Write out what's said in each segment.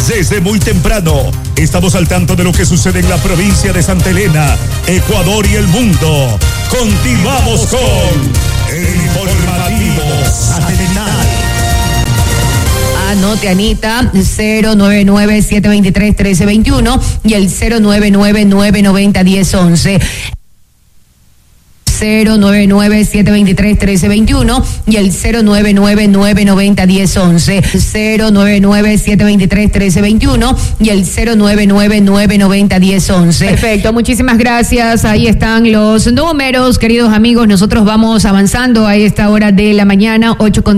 Desde muy temprano, estamos al tanto de lo que sucede en la provincia de Santa Elena, Ecuador y el mundo. Continuamos con el informativo satelital. Anote, Anita, 099-723-1321 y el 099-990-1011. 099-723-1321 y el 099-990-1011. 099-723-1321 y el 099-990-1011. Perfecto, muchísimas gracias. Ahí están los números, queridos amigos. Nosotros vamos avanzando a esta hora de la mañana,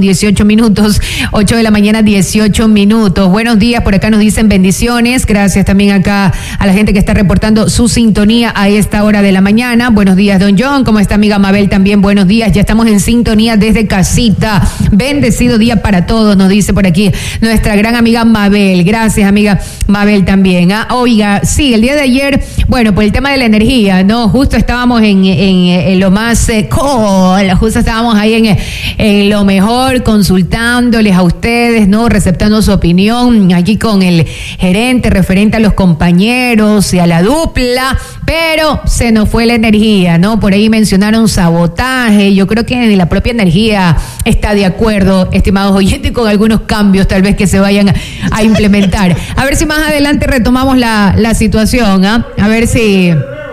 8:18, 8 de la mañana, 18 minutos. Buenos días, por acá nos dicen bendiciones. Gracias también acá a la gente que está reportando su sintonía a esta hora de la mañana. Buenos días, don John. ¿Cómo está, amiga Mabel? También buenos días. Ya estamos en sintonía desde casita. Bendecido día para todos, nos dice por aquí nuestra gran amiga Mabel. Gracias, amiga Mabel, también. Oiga, sí, el día de ayer, bueno, por el tema de la energía, ¿no? Justo estábamos en lo más cool, justo estábamos ahí en lo mejor, consultándoles a ustedes, ¿no? Receptando su opinión aquí con el gerente referente a los compañeros y a la dupla, pero se nos fue la energía, ¿no? Por ahí mencionaron sabotaje. Yo creo que la propia energía está de acuerdo, estimados oyentes, con algunos cambios tal vez que se vayan a implementar. A ver si más adelante retomamos la situación, ¿ah? A ver si...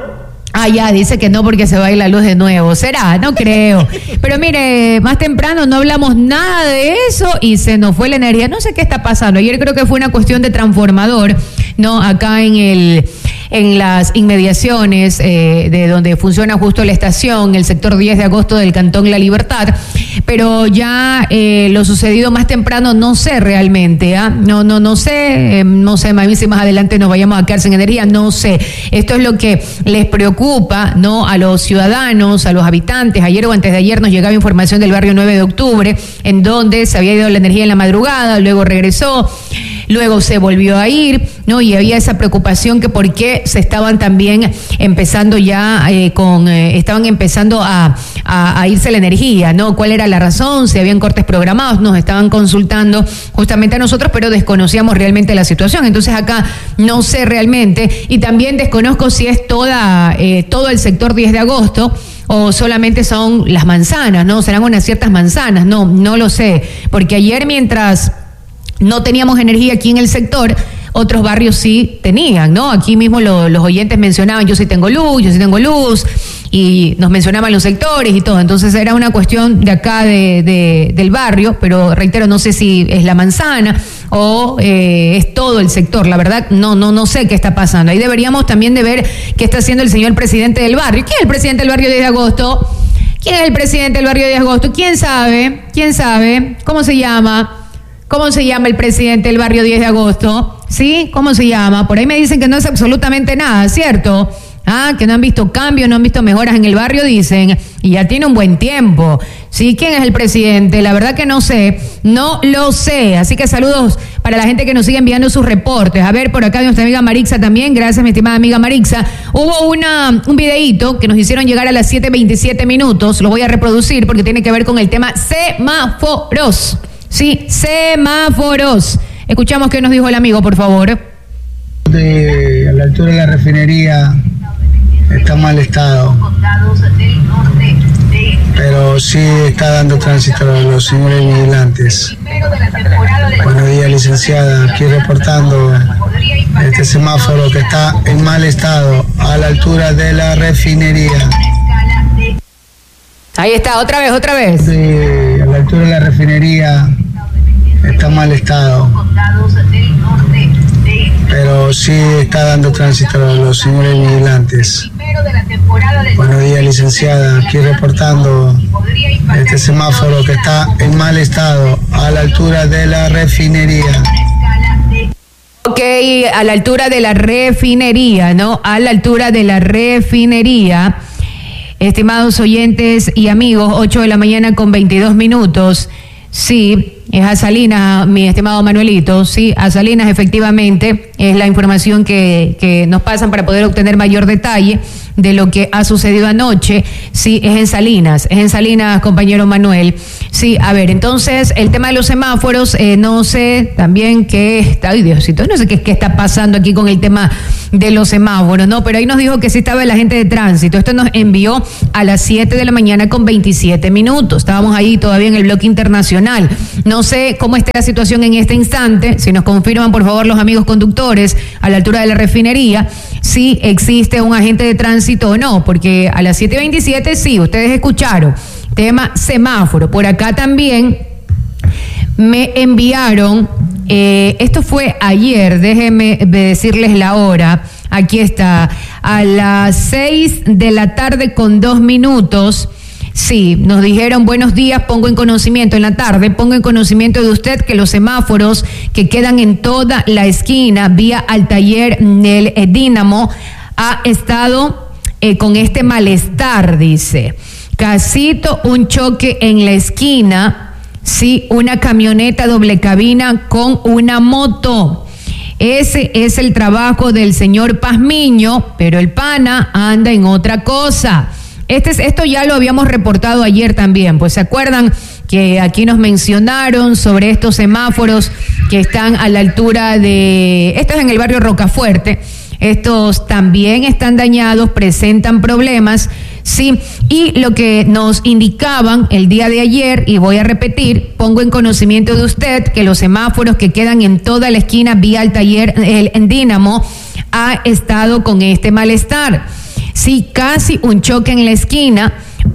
ya, dice que no porque se va a ir la luz de nuevo. ¿Será? No creo. Pero mire, más temprano no hablamos nada de eso y se nos fue la energía. No sé qué está pasando. Ayer creo que fue una cuestión de transformador, ¿no? Acá en las inmediaciones de donde funciona justo la estación, el sector 10 de agosto del Cantón La Libertad. Pero ya lo sucedido más temprano no sé realmente, ¿ah? No sé, a mí si más adelante nos vayamos a quedar sin energía, no sé. Esto es lo que les preocupa, ¿no? A los ciudadanos, a los habitantes. Ayer o antes de ayer nos llegaba información del barrio 9 de octubre, en donde se había ido la energía en la madrugada, luego regresó, luego se volvió a ir, ¿no? Y había esa preocupación que por qué se estaban también empezando ya estaban empezando a irse la energía, ¿no? ¿Cuál era la razón? Si habían cortes programados, nos estaban consultando justamente a nosotros, pero desconocíamos realmente la situación. Entonces acá no sé realmente, y también desconozco si es todo el sector 10 de agosto o solamente son las manzanas, ¿no? Serán unas ciertas manzanas, no lo sé, porque ayer mientras no teníamos energía aquí en el sector, otros barrios sí tenían, ¿no? Aquí mismo los oyentes mencionaban, yo sí tengo luz, y nos mencionaban los sectores y todo. Entonces era una cuestión de acá del barrio, pero reitero, no sé si es la manzana o es todo el sector. La verdad, no sé qué está pasando. Ahí deberíamos también de ver qué está haciendo el señor presidente del barrio. ¿Quién es el presidente del barrio 10 de agosto? ¿Quién es el presidente del barrio 10 de agosto? ¿Quién sabe? ¿Cómo se llama? ¿Cómo se llama el presidente del barrio 10 de agosto? ¿Sí? ¿Cómo se llama? Por ahí me dicen que no es absolutamente nada, ¿cierto? Que no han visto cambios, no han visto mejoras en el barrio, dicen, y ya tiene un buen tiempo. ¿Sí? ¿Quién es el presidente? La verdad que no lo sé. Así que saludos para la gente que nos sigue enviando sus reportes. A ver, por acá nuestra amiga Marixa también. Gracias, mi estimada amiga Marixa. Hubo un videíto que nos hicieron llegar a las 7:27. Lo voy a reproducir porque tiene que ver con el tema semáforos. Sí, semáforos. Escuchamos qué nos dijo el amigo, por favor. A la altura de la refinería está en mal estado, pero sí está dando tránsito a los señores vigilantes. Buenos días, licenciada, aquí reportando este semáforo que está en mal estado a la altura de la refinería. Ahí está, otra vez. A la altura de la refinería está en mal estado, pero sí está dando tránsito a los señores vigilantes. Buenos días, licenciada, aquí reportando este semáforo que está en mal estado a la altura de la refinería. Ok, a la altura de la refinería, ¿no? A la altura de la refinería. Estimados oyentes y amigos, 8 de la mañana con 22. Sí, es a Salinas, mi estimado Manuelito. Sí, a Salinas efectivamente es la información que nos pasan para poder obtener mayor detalle. de lo que ha sucedido anoche. Sí, es en Salinas, compañero Manuel. Sí, a ver, entonces el tema de los semáforos, no sé también qué está, ay Diosito, no sé qué está pasando aquí con el tema de los semáforos, ¿no? Pero ahí nos dijo que sí estaba el agente de tránsito. Esto nos envió a las 7 de la mañana con 27 minutos. Estábamos ahí todavía en el bloque internacional. No sé cómo está la situación en este instante. Si nos confirman, por favor, los amigos conductores, a la altura de la refinería, si existe un agente de tránsito o no, porque a las 7:27 sí, ustedes escucharon. Tema semáforo. Por acá también me enviaron, esto fue ayer, déjenme decirles la hora, aquí está, a las 6 de la tarde con 2 minutos, sí, nos dijeron buenos días, pongo en conocimiento en la tarde, pongo en conocimiento de usted que los semáforos que quedan en toda la esquina vía al taller del Dínamo ha estado con este malestar, dice. Casito, un choque en la esquina. Sí, una camioneta doble cabina con una moto. Ese es el trabajo del señor Pazmiño, pero el pana anda en otra cosa. Esto ya lo habíamos reportado ayer también, pues se acuerdan que aquí nos mencionaron sobre estos semáforos que están a la altura de, esto es en el barrio Rocafuerte. Estos también están dañados, presentan problemas, sí, y lo que nos indicaban el día de ayer, y voy a repetir, pongo en conocimiento de usted que los semáforos que quedan en toda la esquina vía al taller el Dínamo ha estado con este malestar. Sí, casi un choque en la esquina,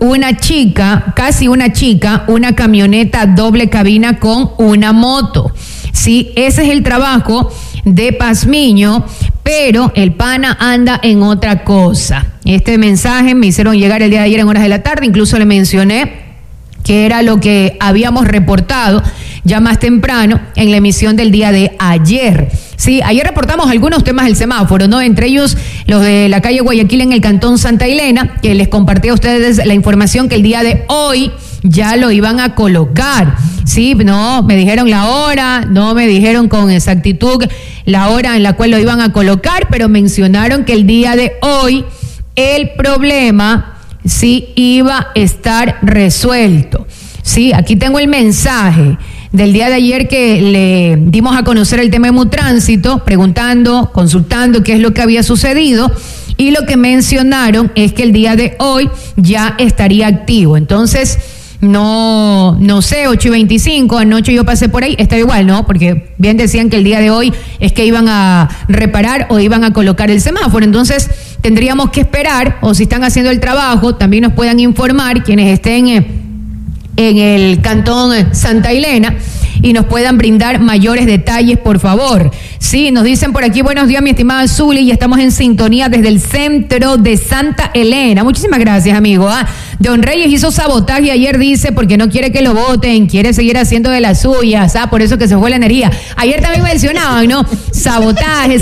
casi una chica, una camioneta doble cabina con una moto. Sí, ese es el trabajo de Pazmiño, pero el pana anda en otra cosa. Este mensaje me hicieron llegar el día de ayer en horas de la tarde, incluso le mencioné que era lo que habíamos reportado ya más temprano en la emisión del día de ayer. Sí, ayer reportamos algunos temas del semáforo, ¿no? Entre ellos los de la calle Guayaquil en el cantón Santa Elena, que les compartí a ustedes la información que el día de hoy ya lo iban a colocar. Sí, no, me dijeron la hora, no me dijeron con exactitud la hora en la cual lo iban a colocar, pero mencionaron que el día de hoy el problema sí iba a estar resuelto. Sí, aquí tengo el mensaje del día de ayer que le dimos a conocer el tema de Mutránsito, preguntando, consultando qué es lo que había sucedido, y lo que mencionaron es que el día de hoy ya estaría activo. Entonces, no sé, 8:25, anoche yo pasé por ahí, está igual, ¿no? Porque bien decían que el día de hoy es que iban a reparar o iban a colocar el semáforo. Entonces, tendríamos que esperar, o si están haciendo el trabajo, también nos puedan informar quienes estén en el cantón Santa Elena y nos puedan brindar mayores detalles, por favor. Sí, nos dicen por aquí, buenos días, mi estimada Zuli, y estamos en sintonía desde el centro de Santa Elena. Muchísimas gracias, amigo. Don Reyes hizo sabotaje ayer, dice, porque no quiere que lo voten, quiere seguir haciendo de las suyas, por eso que se fue la energía. Ayer también mencionaban, ¿no? Sabotaje,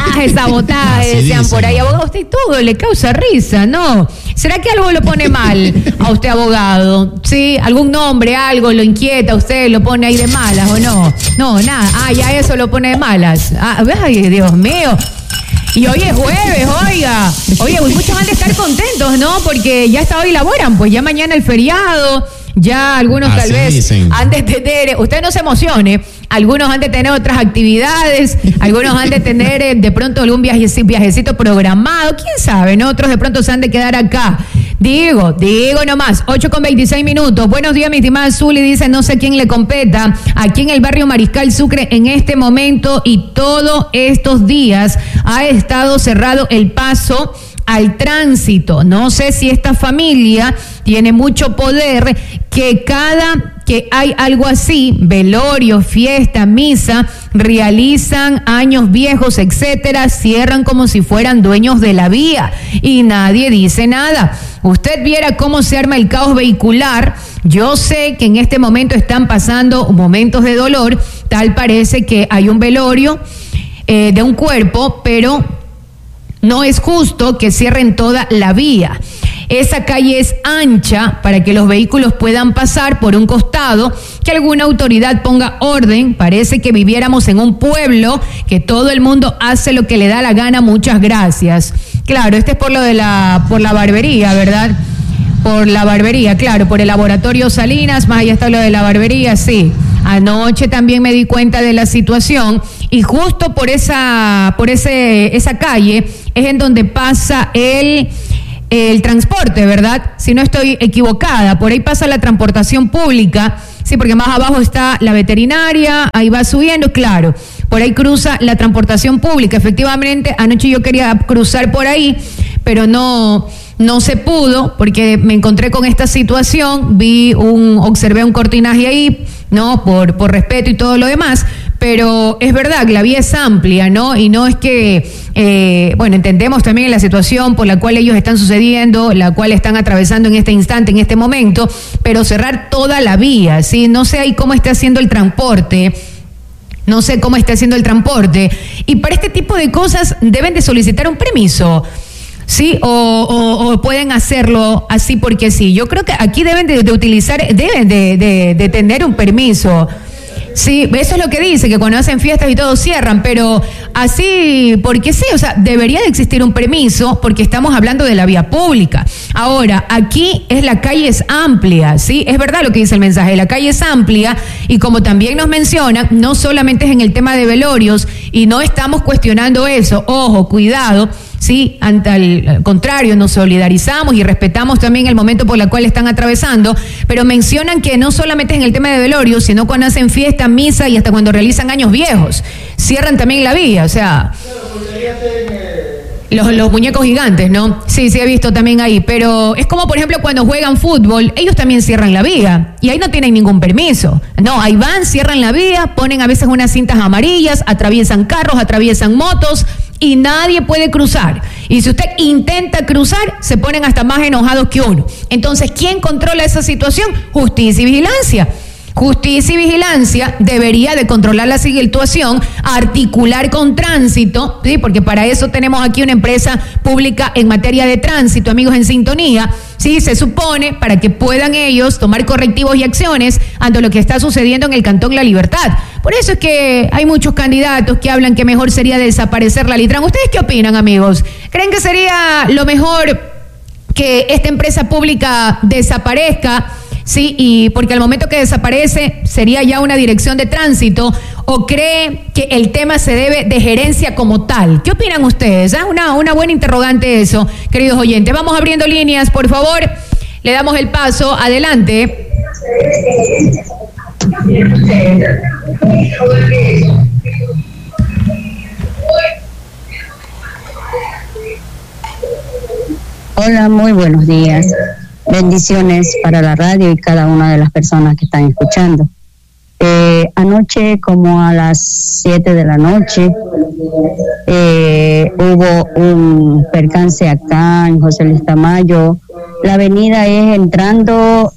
decían por ahí, abogado, usted todo le causa risa, ¿no? ¿Será que algo lo pone mal a usted, abogado? ¿Sí? ¿Algún nombre, algo lo inquieta a usted, lo pone ahí de malas o no? No, nada. Ya eso lo pone de malas. Ay, Dios mío. Y hoy es jueves, oiga. Oye, muchos han de estar contentos, ¿no? Porque ya hasta hoy laboran, pues ya mañana el feriado. Ya algunos tal vez dicen. Han de tener, usted no se emocione, algunos han de tener otras actividades, algunos han de tener de pronto algún viajecito programado, quién sabe, ¿no? Otros de pronto se han de quedar acá. Digo nomás, 8:26. Buenos días, mi estimada Zuli, dice, no sé quién le competa, aquí en el barrio Mariscal Sucre en este momento y todos estos días ha estado cerrado el paso al tránsito. No sé si esta familia tiene mucho poder que cada que hay algo así, velorio, fiesta, misa, realizan años viejos, etcétera, cierran como si fueran dueños de la vía y nadie dice nada. Usted viera cómo se arma el caos vehicular. Yo sé que en este momento están pasando momentos de dolor, tal parece que hay un velorio de un cuerpo, pero no es justo que cierren toda la vía. Esa calle es ancha para que los vehículos puedan pasar por un costado, que alguna autoridad ponga orden. Parece que viviéramos en un pueblo que todo el mundo hace lo que le da la gana. Muchas gracias. Claro, este es por la barbería, ¿verdad? Por la barbería, claro, por el laboratorio Salinas, más allá está lo de la barbería, sí. Anoche también me di cuenta de la situación y justo por esa calle es en donde pasa el transporte, ¿verdad? Si no estoy equivocada, por ahí pasa la transportación pública, sí, porque más abajo está la veterinaria, ahí va subiendo, claro, por ahí cruza la transportación pública. Efectivamente, anoche yo quería cruzar por ahí, pero no se pudo porque me encontré con esta situación, observé un cortinaje ahí, ¿no? Por respeto y todo lo demás, pero es verdad que la vía es amplia, ¿no? Y no es que, entendemos también la situación por la cual ellos están sucediendo, la cual están atravesando en este instante, en este momento, pero cerrar toda la vía, ¿sí? No sé ahí cómo está haciendo el transporte. No sé cómo está haciendo el transporte. Y para este tipo de cosas deben de solicitar un permiso. Sí, o pueden hacerlo así porque sí. Yo creo que aquí deben de tener un permiso. Sí, eso es lo que dice, que cuando hacen fiestas y todo cierran, pero así, porque sí, o sea, debería de existir un permiso porque estamos hablando de la vía pública. Ahora, aquí la calle es amplia, ¿sí? Es verdad lo que dice el mensaje, la calle es amplia y como también nos mencionan, no solamente es en el tema de velorios y no estamos cuestionando eso, ojo, cuidado. Sí, al contrario, nos solidarizamos y respetamos también el momento por el cual están atravesando, pero mencionan que no solamente es en el tema de velorios, sino cuando hacen fiesta, misa y hasta cuando realizan años viejos. Cierran también la vía, o sea, los muñecos gigantes, ¿no? Sí, he visto también ahí, pero es como, por ejemplo, cuando juegan fútbol, ellos también cierran la vía y ahí no tienen ningún permiso. No, ahí van, cierran la vía, ponen a veces unas cintas amarillas, atraviesan carros, atraviesan motos y nadie puede cruzar. Y si usted intenta cruzar, se ponen hasta más enojados que uno. Entonces, ¿quién controla esa situación? Justicia y vigilancia. Justicia y vigilancia debería de controlar la situación, articular con tránsito, ¿sí? Porque para eso tenemos aquí una empresa pública en materia de tránsito, amigos en sintonía, ¿sí? Se supone para que puedan ellos tomar correctivos y acciones ante lo que está sucediendo en el Cantón La Libertad. Por eso es que hay muchos candidatos que hablan que mejor sería desaparecer la Litran. ¿Ustedes qué opinan, amigos? ¿Creen que sería lo mejor que esta empresa pública desaparezca? Sí, y porque al momento que desaparece sería ya una dirección de tránsito, o cree que el tema se debe de gerencia como tal. ¿Qué opinan ustedes? Una buena interrogante eso, queridos oyentes. Vamos abriendo líneas, por favor. Le damos el paso. Adelante. Hola, muy buenos días. Bendiciones para la radio y cada una de las personas que están escuchando. Anoche, como a las 7 de la noche, hubo un percance acá en José Luis Tamayo. La avenida es entrando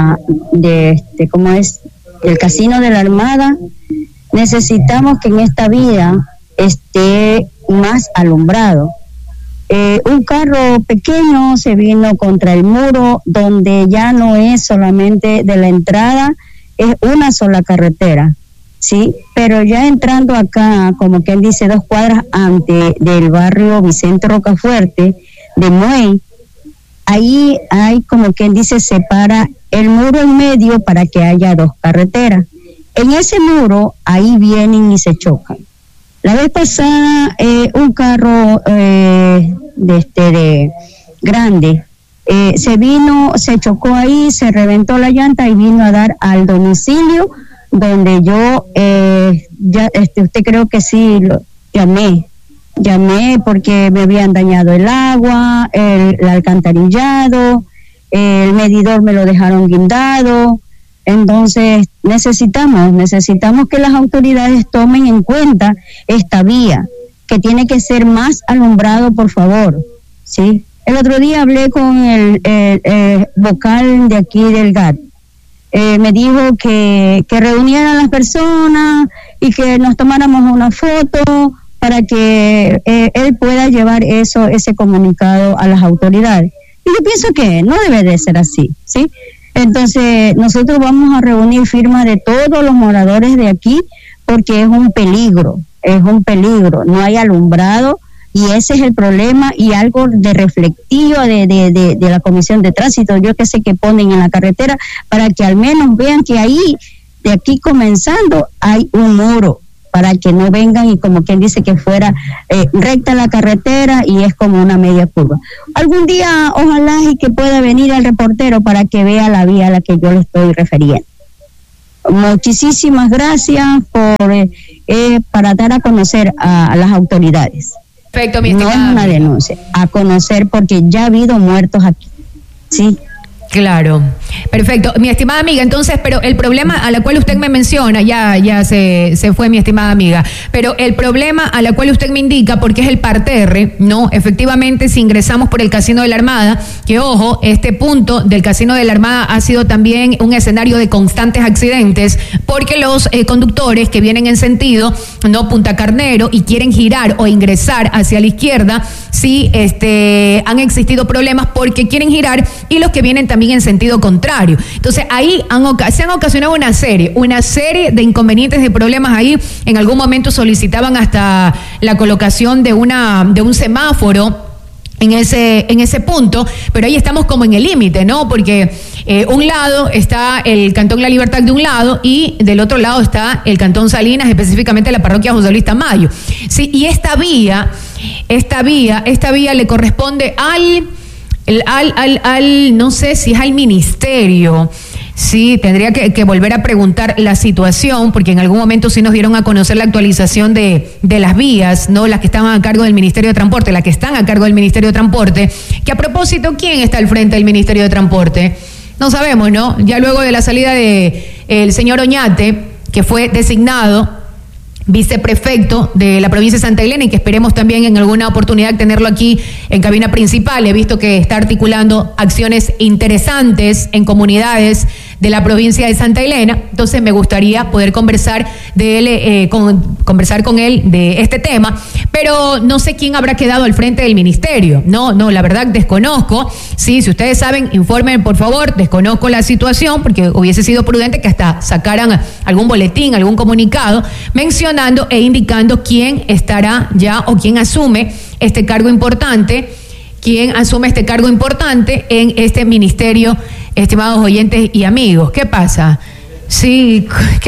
el Casino de la Armada. Necesitamos que en esta vía esté más alumbrado. Un carro pequeño se vino contra el muro, donde ya no es solamente de la entrada, es una sola carretera, ¿sí? Pero ya entrando acá, como quien dice, 2 cuadras antes del barrio Vicente Rocafuerte de Muey, ahí hay, como quien dice, separa el muro en medio para que haya 2 carreteras. En ese muro, ahí vienen y se chocan. La vez pasada, un carro grande se chocó ahí, se reventó la llanta y vino a dar al domicilio donde yo, usted creo que sí, llamé porque me habían dañado el agua, el alcantarillado, el medidor me lo dejaron guindado. Entonces necesitamos que las autoridades tomen en cuenta esta vía, que tiene que ser más alumbrado, por favor, ¿sí? El otro día hablé con el vocal de aquí del GAT. Me dijo que reunieran a las personas y que nos tomáramos una foto para que él pueda llevar ese comunicado a las autoridades. Y yo pienso que no debe de ser así, ¿sí? Entonces, nosotros vamos a reunir firmas de todos los moradores de aquí porque es un peligro, no hay alumbrado, Y ese es el problema, y algo de reflectivo de la Comisión de Tránsito, yo que sé, que ponen en la carretera para que al menos vean que ahí, de aquí comenzando, hay un muro, para que no vengan y como quien dice que fuera recta la carretera y es como una media curva. Algún día ojalá y que pueda venir el reportero para que vea la vía a la que yo le estoy refiriendo. Muchísimas gracias para dar a conocer a las autoridades. Perfecto, mi estimada. No es una denuncia, a conocer, porque ya ha habido muertos aquí. Sí. Claro, perfecto. Mi estimada amiga, entonces, pero el problema a la cual usted me menciona, ya se fue mi estimada amiga, pero el problema a la cual usted me indica, porque es el parterre, ¿no? Efectivamente, si ingresamos por el Casino de la Armada, que ojo, este punto del Casino de la Armada ha sido también un escenario de constantes accidentes, porque los conductores que vienen en sentido, ¿no? Punta Carnero, y quieren girar o ingresar hacia la izquierda, sí, han existido problemas porque quieren girar, y los que vienen también en sentido contrario. Entonces ahí se han ocasionado una serie de inconvenientes, de problemas ahí. En algún momento solicitaban hasta la colocación de un semáforo en ese punto, pero ahí estamos como en el límite, ¿no? Porque un lado está el Cantón La Libertad de un lado y del otro lado está el Cantón Salinas, específicamente la parroquia José Luis Tamayo. Sí, y esta vía le corresponde no sé si es al ministerio. Sí, tendría que volver a preguntar la situación, porque en algún momento sí nos dieron a conocer la actualización de las vías, ¿no? Las que estaban a cargo del Ministerio de Transporte, las que están a cargo del Ministerio de Transporte, que a propósito, ¿quién está al frente del Ministerio de Transporte? No sabemos, ¿no? Ya luego de la salida de el señor Oñate, que fue designado viceprefecto de la provincia de Santa Elena, y que esperemos también en alguna oportunidad tenerlo aquí en cabina principal. He visto que está articulando acciones interesantes en comunidades de la provincia de Santa Elena, entonces me gustaría poder conversar con él de este tema, pero no sé quién habrá quedado al frente del ministerio. No, la verdad desconozco. Sí, si ustedes saben, informen por favor. Desconozco la situación, porque hubiese sido prudente que hasta sacaran algún boletín, algún comunicado mencionando e indicando quién estará ya o quién asume este cargo importante. ¿Quién asume este cargo importante en este ministerio, estimados oyentes y amigos? ¿Qué pasa? Sí, ¿qué?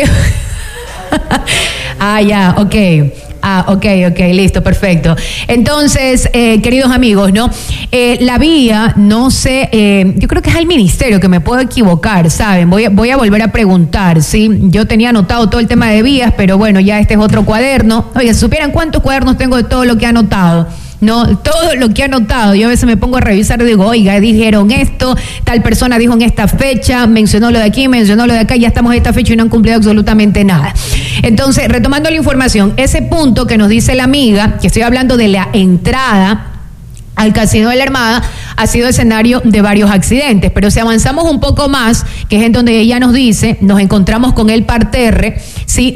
Ok, listo, perfecto. Entonces, queridos amigos, ¿no? La vía, no sé, yo creo que es al ministerio, que me puedo equivocar, ¿saben? Voy a volver a preguntar, ¿sí? Yo tenía anotado todo el tema de vías, pero bueno, ya este es otro cuaderno. Oye, si supieran cuántos cuadernos tengo de todo lo que he anotado. No, todo lo que he anotado, yo a veces me pongo a revisar y digo, oiga, dijeron esto, tal persona dijo en esta fecha, mencionó lo de aquí, mencionó lo de acá, ya estamos en esta fecha y no han cumplido absolutamente nada. Entonces, retomando la información, ese punto que nos dice la amiga, que estoy hablando de la entrada al Casino de la Armada, ha sido escenario de varios accidentes, pero si avanzamos un poco más, que es en donde ella nos dice, nos encontramos con el parterre, sí,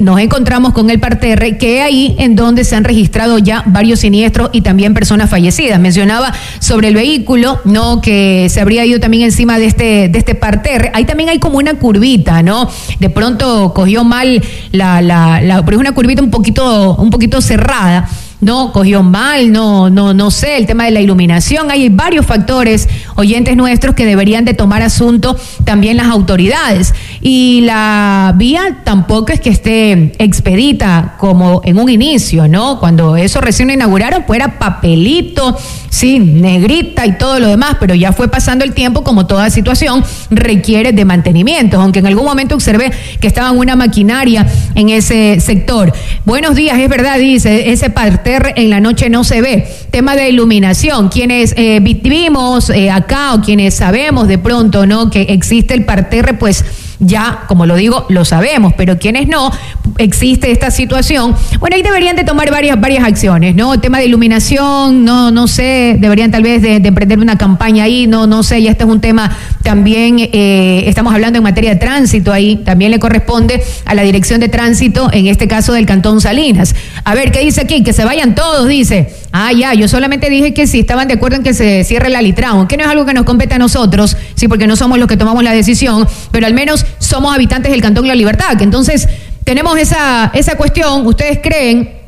que es ahí en donde se han registrado ya varios siniestros y también personas fallecidas. Mencionaba sobre el vehículo, ¿no? Que se habría ido también encima de este parterre. Ahí también hay como una curvita, ¿no? De pronto cogió mal pero es una curvita un poquito cerrada. No, cogió mal, no sé, el tema de la iluminación. Hay varios factores, oyentes nuestros, que deberían de tomar asunto también las autoridades. Y la vía tampoco es que esté expedita como en un inicio, ¿no? Cuando eso recién inauguraron, pues era papelito, sí, negrita y todo lo demás, pero ya fue pasando el tiempo, como toda situación requiere de mantenimiento, aunque en algún momento observé que estaba una maquinaria en ese sector. Buenos días, es verdad, dice, ese parterre en la noche no se ve. Tema de iluminación, quienes vivimos acá o quienes sabemos de pronto, ¿no?, que existe el parterre, pues ya, como lo digo, lo sabemos, pero quienes no, existe esta situación. Bueno, ahí deberían de tomar varias acciones, ¿no? El tema de iluminación, no sé, deberían tal vez de emprender una campaña ahí, no sé, ya este es un tema también, estamos hablando en materia de tránsito ahí, también le corresponde a la Dirección de Tránsito, en este caso del Cantón Salinas. A ver, ¿qué dice aquí? Que se vayan todos, dice. Ya, yo solamente dije que si estaban de acuerdo en que se cierre la Litrao, que no es algo que nos compete a nosotros, sí, porque no somos los que tomamos la decisión, pero al menos somos habitantes del Cantón La Libertad, que entonces tenemos esa cuestión. ¿Ustedes creen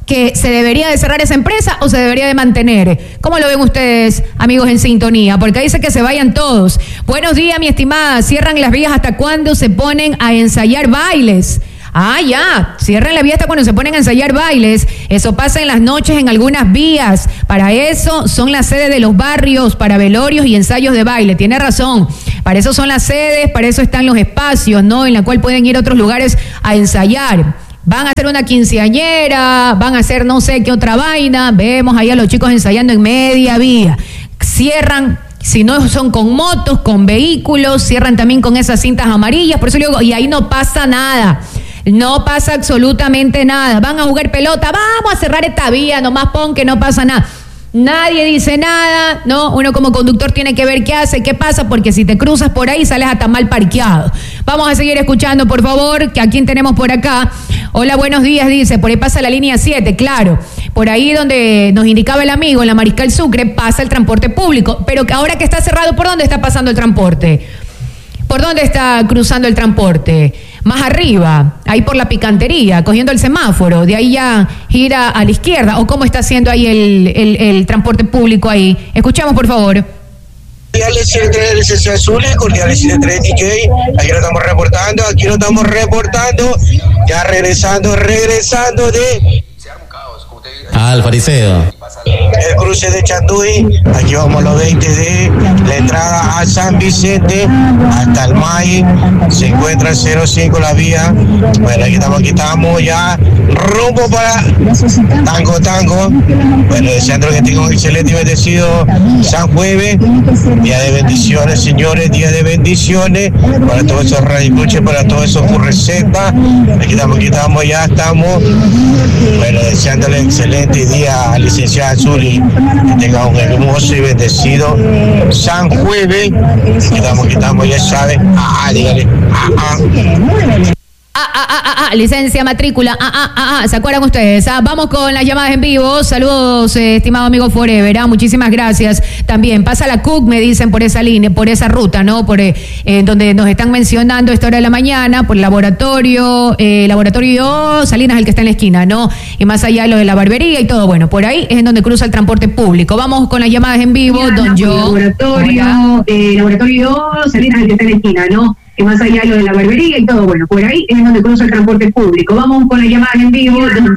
que se debería de cerrar esa empresa o se debería de mantener. ¿Cómo lo ven ustedes, amigos en sintonía? Porque dice que se vayan todos. Buenos días, mi estimada. ¿Cierran las vías hasta cuándo se ponen a ensayar bailes? Ya, cierren la vía hasta cuando se ponen a ensayar bailes. Eso pasa en las noches en algunas vías. Para eso son las sedes de los barrios, para velorios y ensayos de baile. Tiene razón. Para eso son las sedes, para eso están los espacios, ¿no? En la cual pueden ir a otros lugares a ensayar. Van a hacer una quinceañera, van a hacer no sé qué otra vaina. Vemos ahí a los chicos ensayando en media vía. Cierran. Si no son con motos, con vehículos, cierran también con esas cintas amarillas. Por eso le digo, y ahí no pasa nada. No pasa absolutamente nada. Van a jugar pelota, vamos a cerrar esta vía, nomás pon que no pasa nada. Nadie dice nada, ¿no? Uno como conductor tiene que ver qué hace, qué pasa, porque si te cruzas por ahí sales hasta mal parqueado. Vamos a seguir escuchando, por favor, que a quién tenemos por acá. Hola, buenos días, dice, por ahí pasa la línea 7, claro. Por ahí donde nos indicaba el amigo, en la Mariscal Sucre, pasa el transporte público. Pero que ahora que está cerrado, ¿por dónde está pasando el transporte? ¿Por dónde está cruzando el transporte? Más arriba, ahí por la picantería, cogiendo el semáforo, de ahí ya gira a la izquierda, o cómo está haciendo ahí el transporte público ahí. Escuchamos, por favor. Cordiales 73 de Licencia Azul y cordiales 73 de DJ. Aquí lo estamos reportando, ya regresando de... Al fariseo. El cruce de Chanduy, aquí vamos a los 20 de la entrada a San Vicente hasta el MAI, se encuentra el 05 la vía. Bueno, aquí estamos ya rumbo para Tango. Bueno, deseando que tengan un excelente y bendecido San Jueves, día de bendiciones, señores, día de bendiciones para todos esos radioescuchas, para todos esos currecetas. Aquí estamos, ya estamos. Bueno, deseándole excelente día al licenciado Azul y que tenga un hermoso y bendecido San Jueves. Aquí estamos, ya saben. Dígale. Licencia, matrícula, ¿se acuerdan ustedes? Vamos con las llamadas en vivo. Saludos, estimado amigo Forever, muchísimas gracias. También pasa la CUC, me dicen, por esa línea, por esa ruta, ¿no? Por donde nos están mencionando a esta hora de la mañana, por el laboratorio Salinas, el que está en la esquina, ¿no? Y más allá lo de la barbería y todo, bueno, por ahí es en donde cruza el transporte público. Vamos con las llamadas en vivo, don Joe. Laboratorio Salinas, el que está en la esquina, ¿no? Y más allá lo de la barbería y todo, bueno, por ahí es donde cruza el transporte público. Vamos con la llamada en vivo,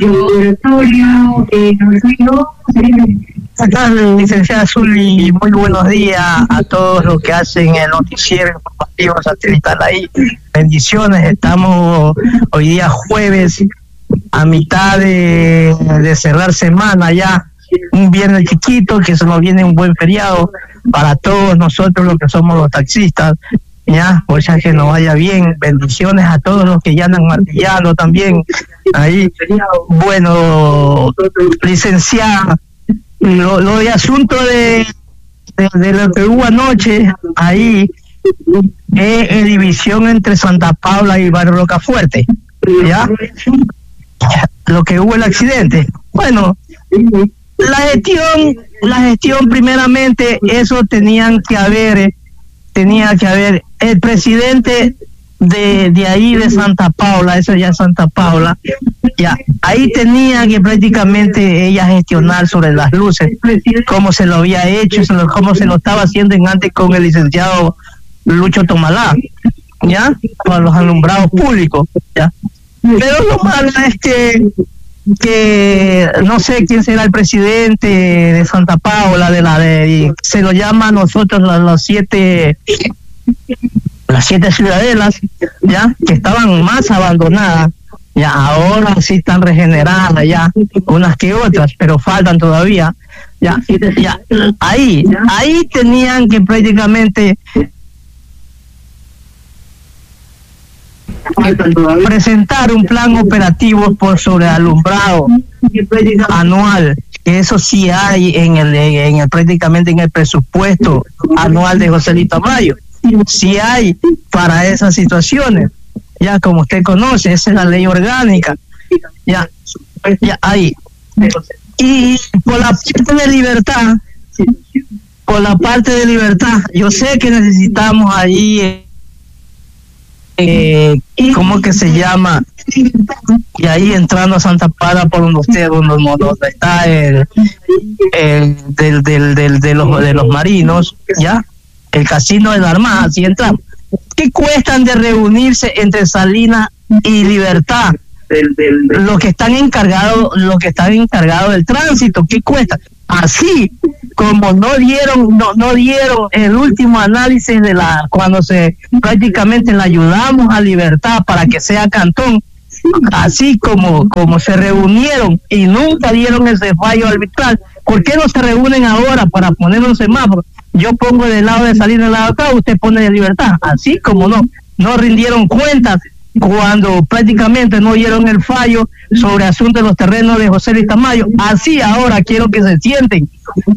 Acá, licenciada Azul, y muy buenos días a todos los que hacen el noticiero informativo satelital ahí. Bendiciones, estamos hoy día jueves, a mitad de cerrar semana ya, un viernes chiquito, que se nos viene un buen feriado para todos nosotros los que somos los taxistas. Ya, por ya que nos vaya bien, bendiciones a todos los que ya andan martillando también ahí. Bueno, licenciada, lo de asunto de lo que hubo anoche ahí es división entre Santa Paula y Barrio Rocafuerte, ya, lo que hubo el accidente. Bueno, la gestión primeramente, eso tenía que haber el presidente de ahí de Santa Paula, eso ya es Santa Paula, ya ahí tenía que prácticamente ella gestionar sobre las luces, como se lo había hecho, como se lo estaba haciendo antes con el licenciado Lucho Tomalá, ya, con los alumbrados públicos, ya. Pero lo malo es que no sé quién será el presidente de Santa Paula, se lo llama a nosotros las siete ciudadelas, ya, que estaban más abandonadas, ya ahora sí están regeneradas ya, unas que otras, pero faltan todavía, ya ahí tenían que prácticamente presentar un plan operativo por sobrealumbrado anual, que eso sí hay prácticamente en el presupuesto anual de Joselito Mayo, sí hay para esas situaciones, ya, como usted conoce, esa es la ley orgánica, ya ahí. Y por la parte de libertad, yo sé que necesitamos ahí ¿cómo que se llama? y ahí entrando a Santa Paula por donde está de los marinos, ya, el casino de la Armada, así entramos. ¿Qué cuestan de reunirse entre Salinas y Libertad? Los que están encargados del tránsito, ¿qué cuesta? Así como no dieron el último análisis de cuando prácticamente le ayudamos a Libertad para que sea cantón, así como se reunieron y nunca dieron ese fallo arbitral, ¿por qué no se reúnen ahora para poner un semáforo? Yo pongo del lado de Salinas, del lado de acá, usted pone de Libertad, así como no rindieron cuentas cuando prácticamente no dieron el fallo sobre asunto de los terrenos de José Luis Tamayo. Así ahora quiero que se sienten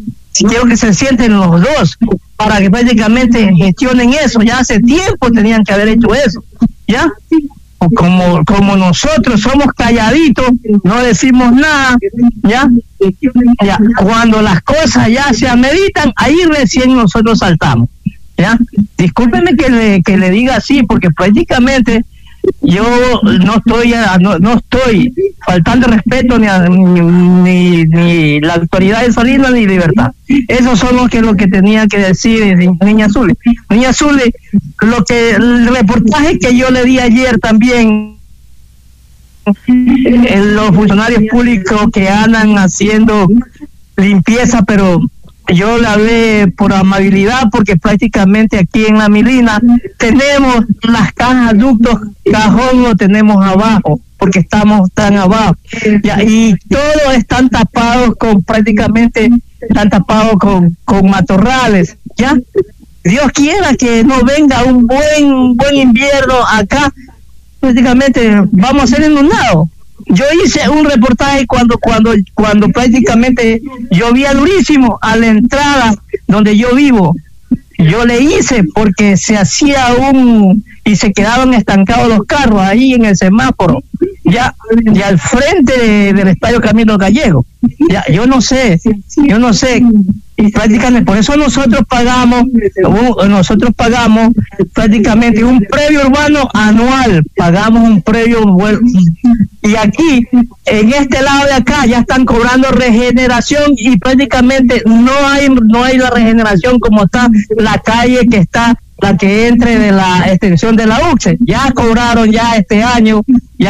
los dos para que prácticamente gestionen eso. Ya hace tiempo tenían que haber hecho eso, ¿ya? Como nosotros somos calladitos, no decimos nada, ¿ya? Cuando las cosas ya se ameritan, ahí recién nosotros saltamos, ¿ya? Discúlpeme que le diga así, porque prácticamente yo no estoy faltando respeto ni la autoridad de Salinas ni Libertad. Esos son lo que tenía que decir Niña Azul. Niña Azul, el reportaje que yo le di ayer también, los funcionarios públicos que andan haciendo limpieza, pero yo la hablé por amabilidad, porque prácticamente aquí en La Milina tenemos las cajas, ductos, cajón lo tenemos abajo, porque estamos tan abajo, ya, y todos están tapados con matorrales, ya. Dios quiera que no venga un buen invierno acá, prácticamente vamos a ser inundados. Yo hice un reportaje cuando prácticamente llovía durísimo a la entrada donde yo vivo. Yo le hice porque se hacía y se quedaban estancados los carros ahí en el semáforo, ya al frente del Estadio Camilo Gallego. Ya, yo no sé, y prácticamente por eso nosotros pagamos prácticamente un previo urbano anual, pagamos un previo, y aquí en este lado de acá ya están cobrando regeneración y prácticamente no hay la regeneración como está la calle que está, la que entre de la extensión de la UCSE. Ya cobraron ya este año,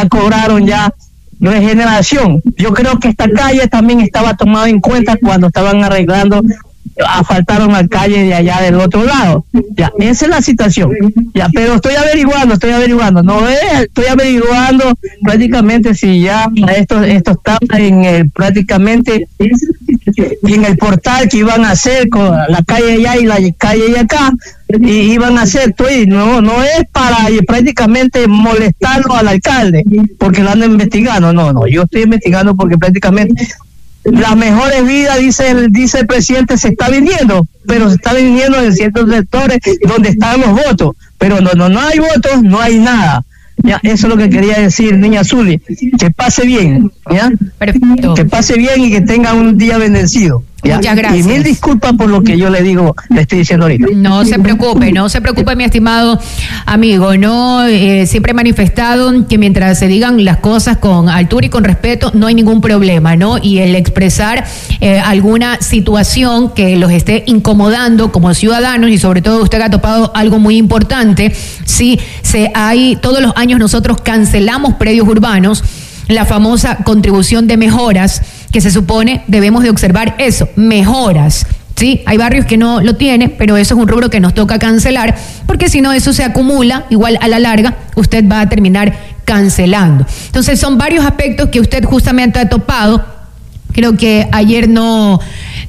regeneración. Yo creo que esta calle también estaba tomada en cuenta cuando estaban arreglando, asfaltaron la calle de allá del otro lado. Ya, esa es la situación. Ya, pero estoy averiguando, estoy averiguando prácticamente si ya esto está prácticamente en el portal que iban a hacer con la calle allá y la calle de acá, y iban a hacer, no es para prácticamente molestarlo al alcalde porque lo andan investigando, no, yo estoy investigando porque prácticamente las mejores vidas, dice el presidente, se está vendiendo, pero se está vendiendo en ciertos sectores donde están los votos, pero no hay votos, no hay nada. Ya, eso es lo que quería decir, Niña Azul, que pase bien, ¿ya? Perfecto. Que pase bien y que tenga un día bendecido, ¿ya? Muchas gracias. Y mil disculpas por lo que yo le estoy diciendo ahorita. No se preocupe, mi estimado amigo. Siempre he manifestado que mientras se digan las cosas con altura y con respeto, no hay ningún problema, ¿no? Y el expresar alguna situación que los esté incomodando como ciudadanos, y sobre todo usted ha topado algo muy importante, sí, todos los años nosotros cancelamos predios urbanos, la famosa contribución de mejoras, que se supone debemos de observar eso, mejoras. Sí, hay barrios que no lo tienen, pero eso es un rubro que nos toca cancelar, porque si no eso se acumula, igual a la larga usted va a terminar cancelando. Entonces son varios aspectos que usted justamente ha topado. Creo que ayer no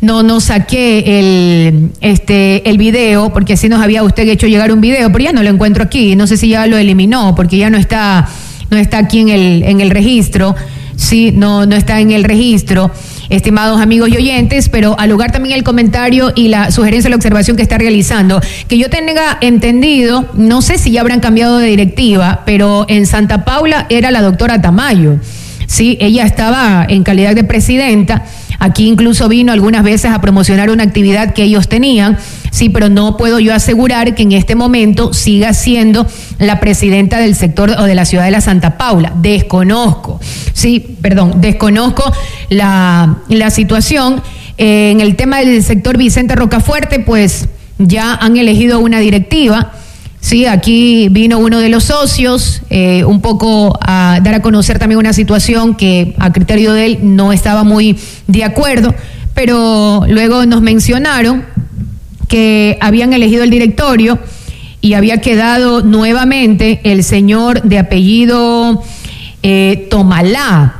saqué el video, porque así nos había usted hecho llegar un video, pero ya no lo encuentro aquí. No sé si ya lo eliminó, porque ya no está aquí en el registro. Sí, no está en el registro, estimados amigos y oyentes, pero al lugar también el comentario y la sugerencia, la observación que está realizando. Que yo tenga entendido, no sé si ya habrán cambiado de directiva, pero en Santa Paula era la doctora Tamayo. Sí, ella estaba en calidad de presidenta. Aquí incluso vino algunas veces a promocionar una actividad que ellos tenían, sí, pero no puedo yo asegurar que en este momento siga siendo la presidenta del sector o de la ciudad de la Santa Paula. Desconozco la situación. En el tema del sector Vicente Rocafuerte, pues ya han elegido una directiva. Sí, aquí vino uno de los socios, un poco a dar a conocer también una situación que a criterio de él no estaba muy de acuerdo, pero luego nos mencionaron que habían elegido el directorio y había quedado nuevamente el señor de apellido Tomalá.